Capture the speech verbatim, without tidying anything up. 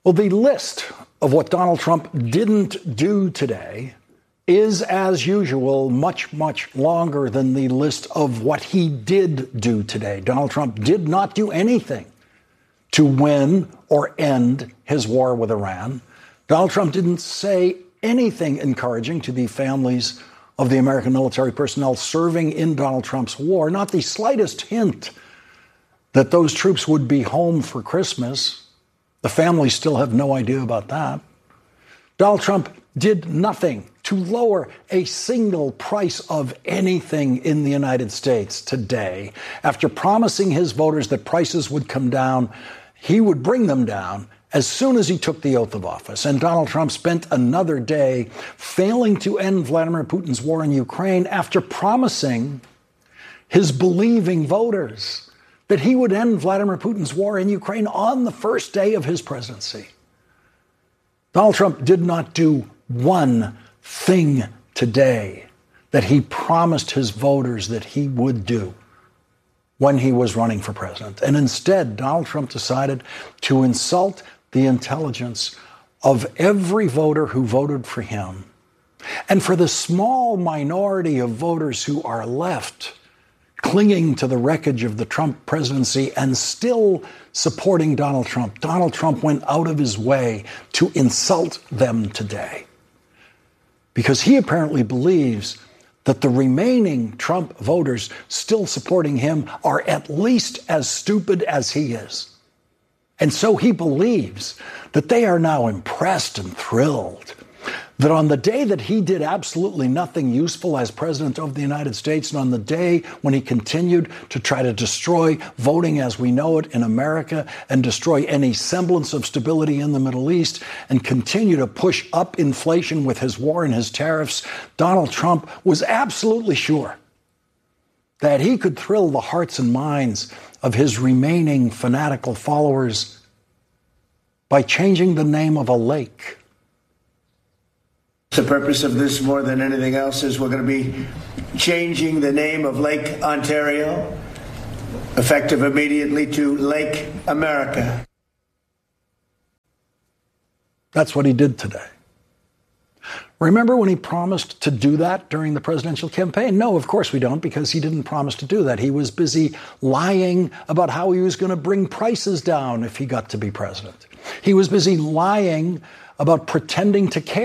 Well, the list of what Donald Trump didn't do today is, as usual, much, much longer than the list of what he did do today. Donald Trump did not do anything to win or end his war with Iran. Donald Trump didn't say anything encouraging to the families of the American military personnel serving in Donald Trump's war, not the slightest hint that those troops would be home for Christmas. The families still have no idea about that. Donald Trump did nothing to lower a single price of anything in the United States today. After promising his voters that prices would come down, he would bring them down as soon as he took the oath of office. And Donald Trump spent another day failing to end Vladimir Putin's war in Ukraine after promising his believing voters that he would end Vladimir Putin's war in Ukraine on the first day of his presidency. Donald Trump did not do one thing today that he promised his voters that he would do when he was running for president. And instead, Donald Trump decided to insult the intelligence of every voter who voted for him. And for the small minority of voters who are left clinging to the wreckage of the Trump presidency and still supporting Donald Trump, Donald Trump went out of his way to insult them today. Because he apparently believes that the remaining Trump voters still supporting him are at least as stupid as he is. And so he believes that they are now impressed and thrilled that on the day that he did absolutely nothing useful as president of the United States, and on the day when he continued to try to destroy voting as we know it in America and destroy any semblance of stability in the Middle East and continue to push up inflation with his war and his tariffs, Donald Trump was absolutely sure that he could thrill the hearts and minds of his remaining fanatical followers by changing the name of a lake. The purpose of this, more than anything else, is we're going to be changing the name of Lake Ontario, effective immediately, to Lake America. That's what he did today. Remember when he promised to do that during the presidential campaign? No, of course we don't, because he didn't promise to do that. He was busy lying about how he was going to bring prices down if he got to be president. He was busy lying about pretending to care.